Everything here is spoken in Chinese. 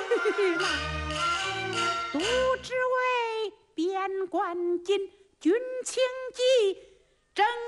来，都只为边关紧，军情急，正